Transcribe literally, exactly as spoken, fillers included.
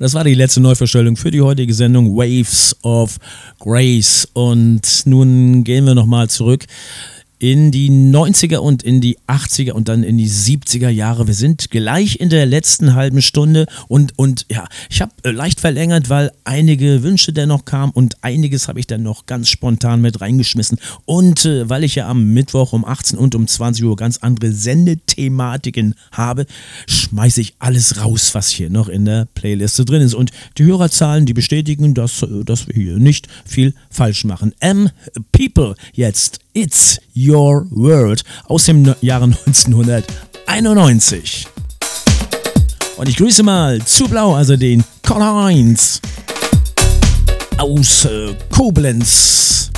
Das war die letzte Neuvorstellung für die heutige Sendung Waves of Grace. Und nun gehen wir nochmal zurück in die neunziger und in die achtziger und dann in die siebziger Jahre. Wir sind gleich in der letzten halben Stunde und, und ja, ich habe äh, leicht verlängert, weil einige Wünsche dennoch kamen und einiges habe ich dann noch ganz spontan mit reingeschmissen. Und äh, weil ich ja am Mittwoch um achtzehn und um zwanzig Uhr ganz andere Sendethematiken habe, schmeiße ich alles raus, was hier noch in der Playliste drin ist. Und die Hörerzahlen, die bestätigen, dass, dass wir hier nicht viel falsch machen. M People jetzt. It's Your World aus dem Jahre neunzehnhunderteinundneunzig. Und ich grüße mal zu Blau, also den Karl-Heinz aus äh, Koblenz.